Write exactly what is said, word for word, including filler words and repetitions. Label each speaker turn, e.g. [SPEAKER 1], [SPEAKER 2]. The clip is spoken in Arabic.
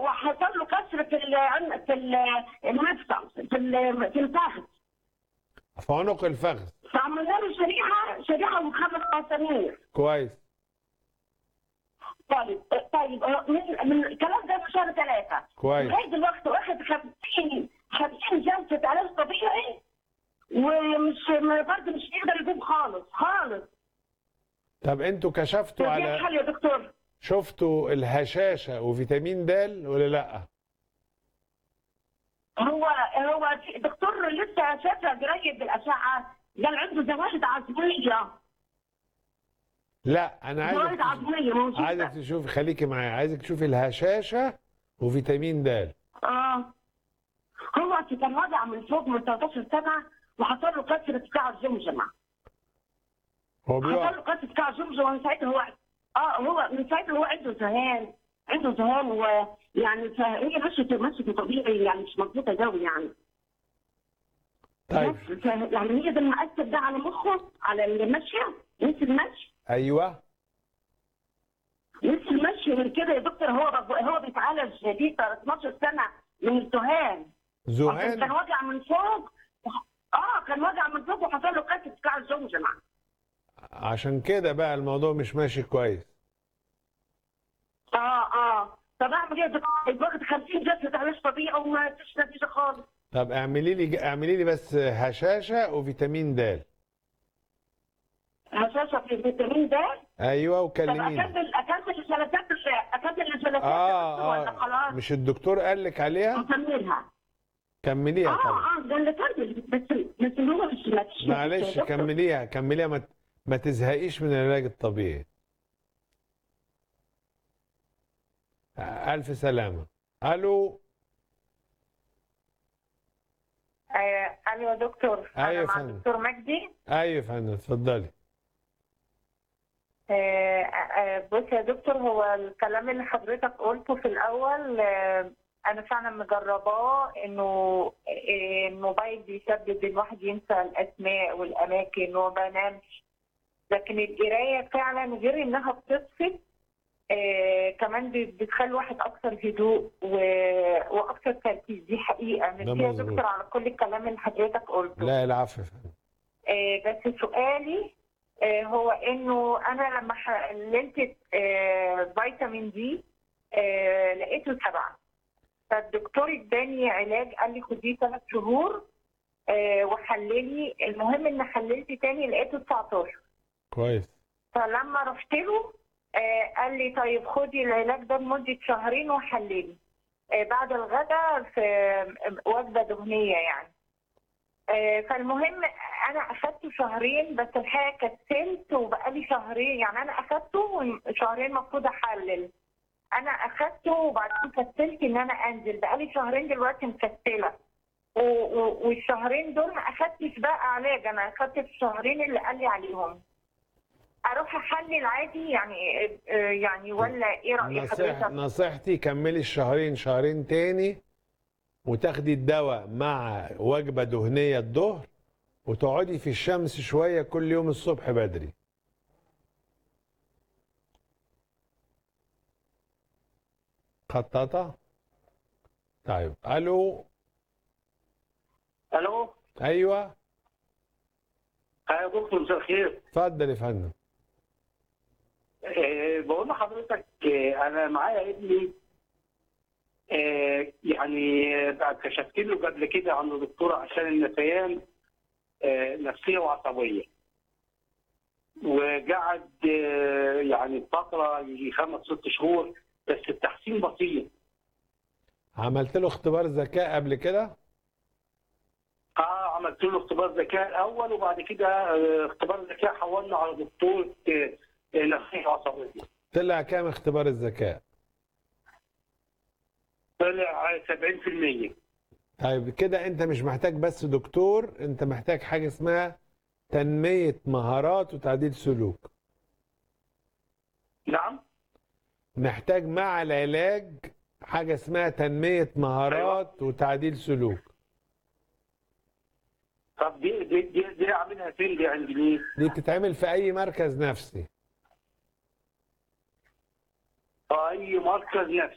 [SPEAKER 1] هو حصل له كسر في ال في ال- المفصل في ال- في الفخذ.
[SPEAKER 2] في عنق الفخذ.
[SPEAKER 1] فعملنا له شريحه شريحه وخمس مسامير.
[SPEAKER 2] كويس.
[SPEAKER 1] طيب طيب من من الكلام ده في شهر ثلاثه.
[SPEAKER 2] كويس.
[SPEAKER 1] لغايه دلوقتي واخد خمسين خمسين جلسه علاج طبيعي، ومش برضه مش يقدر يقوم خالص خالص.
[SPEAKER 2] طب انتوا كشفتوا
[SPEAKER 1] طب ايه
[SPEAKER 2] على
[SPEAKER 1] الحل يا دكتور؟
[SPEAKER 2] شفتوا الهشاشة وفيتامين د ولا لا؟
[SPEAKER 1] هو هو دكتور لسه شافها قريب بالاشعه، قال عنده زوايد عظميه.
[SPEAKER 2] لا انا
[SPEAKER 1] زوايد
[SPEAKER 2] عايزك
[SPEAKER 1] عظميه موجوده.
[SPEAKER 2] عايزك تشوفي، خليكي معايا، عايزك تشوفي الهشاشة وفيتامين د.
[SPEAKER 1] اه هو كان وضع من فوق من تلتاشر سنه، وحصل له كسر بتاع الجمجمه.
[SPEAKER 2] هو
[SPEAKER 1] حصل
[SPEAKER 2] بيقع
[SPEAKER 1] له كسر بتاع الجمجمه ومن ساعتها هو اه هو من ساعتها هو عنده ذهان عنده ذهان ويعني فهي مشيت مشيت طبيعي، يعني مش مظبوطه قوي يعني.
[SPEAKER 2] طيب.
[SPEAKER 1] بس يعني هي ده المؤثر ده على مخه، على المشيه، نسي المشي.
[SPEAKER 2] ايوه.
[SPEAKER 1] نسي المشي من كده يا دكتور. هو هو بيتعالج دي اتناشر سنه من الذهان. عشان كان
[SPEAKER 2] ذهان.
[SPEAKER 1] وجع من فوق. اه كان وجع من فوق وحصل له كسر بتاع الجمجمه.
[SPEAKER 2] عشان كده بقى الموضوع مش ماشي كويس.
[SPEAKER 1] اه اه طب اعمل ايه يا دكتور؟ واخد خمسين جلسه علاج طبيعي وما فيش نتيجه خالص.
[SPEAKER 2] طب اعملي لي اعملي لي بس هشاشة وفيتامين د.
[SPEAKER 1] هشاشه في فيتامين د.
[SPEAKER 2] ايوه
[SPEAKER 1] طب
[SPEAKER 2] وكلميني.
[SPEAKER 1] اكمل اكمل الجلسات اكمل الجلسات
[SPEAKER 2] اه
[SPEAKER 1] ولا
[SPEAKER 2] اه
[SPEAKER 1] خلاص؟
[SPEAKER 2] مش الدكتور قال لك عليها؟
[SPEAKER 1] نكملها.
[SPEAKER 2] كمليها
[SPEAKER 1] اه
[SPEAKER 2] طبعا.
[SPEAKER 1] اه ده اللي كمل، بس بس هو مش ماشي.
[SPEAKER 2] معلش كمليها كمليها، ما ما تزهقيش من العلاج الطبيعي. ألف سلامة. ألو.
[SPEAKER 3] آه، الو يا دكتور.
[SPEAKER 2] أيوة
[SPEAKER 3] انا
[SPEAKER 2] يا
[SPEAKER 3] مع
[SPEAKER 2] فندم.
[SPEAKER 3] الدكتور مجدي.
[SPEAKER 2] أيوة يا فندم اتفضلي.
[SPEAKER 3] آه، آه، بص يا دكتور، هو الكلام اللي حضرتك قلته في الاول آه، انا فعلا مجرباه، انه آه، الموبايل بيسبب الواحد ينسى الاسماء والاماكن وما بنامش. لكن القرايه فعلا غير انها بتطفي، آه، كمان بتخلي الواحد اكثر هدوء و- واكثر تركيز. دي حقيقه.
[SPEAKER 2] ده
[SPEAKER 3] ميرسي يا
[SPEAKER 2] مظبوط.
[SPEAKER 3] دكتور على كل الكلام اللي حضرتك قلته.
[SPEAKER 2] لا العفو يا فندم.
[SPEAKER 3] آه، بس سؤالي آه، هو انه انا لما حللت آه، فيتامين دي آه، لقيته سبعه. فالدكتور اداني علاج، قال لي خديه ثلاث شهور آه، وحللي. المهم ان حللت تاني لقيته تسعتاشر.
[SPEAKER 2] كويس.
[SPEAKER 3] فلما رحت له آه، قال لي طيب خدي العلاج ده لمده شهرين وحللي آه، بعد الغداء في وجبه دهنيه يعني. آه، فالمهم انا اخدته شهرين، بس الحقيقه كسلت وبقالي شهرين. يعني انا اخدته شهرين المفروض احلل، انا اخدته وبعدين كسلت ان انا انزل. بقالي شهرين دلوقتي مكسله، و- و- والشهرين دول ما اخدتش بقى علاج. انا اخدت الشهرين اللي قال لي عليهم. اروح احلل عادي يعني آه، يعني ولا ايه راي
[SPEAKER 2] نصيح
[SPEAKER 3] حضرتك؟
[SPEAKER 2] نصيحتي كملي الشهرين شهرين تاني، وتاخدي الدواء مع وجبة دهنية الظهر، وتقعدي في الشمس شوية كل يوم الصبح بدري. خططة. طيب. ألو.
[SPEAKER 4] الو.
[SPEAKER 2] أيوه.
[SPEAKER 4] يا دكتور مساء الخير.
[SPEAKER 2] اتفضل يا فندم.
[SPEAKER 4] أه بقول لحضرتك أه انا معايا ابني أه يعني آه، كشفت له قبل كده عند دكتور عشان النسيان أه نفسيه وعصبيه، وقعد أه يعني فتره يجي خمس ست شهور، بس التحسين بسيط.
[SPEAKER 2] عملت له اختبار ذكاء قبل كده؟
[SPEAKER 4] اه عملت له اختبار ذكاء الاول، وبعد كده آه، اختبار الذكاء حولنا على دكتور آه، آه، نفسيه وعصبيه.
[SPEAKER 2] طلع كام اختبار الذكاء؟
[SPEAKER 4] طلع سبعين في المية.
[SPEAKER 2] طيب كده انت مش محتاج بس دكتور، انت محتاج حاجة اسمها تنمية مهارات وتعديل سلوك.
[SPEAKER 4] نعم.
[SPEAKER 2] محتاج مع العلاج حاجة اسمها تنمية مهارات وتعديل سلوك.
[SPEAKER 4] طب دي دي دي, دي اعملها فين؟ دي عند مين؟
[SPEAKER 2] دي بتتعمل في اي مركز نفسي.
[SPEAKER 4] اي مركز نفسي.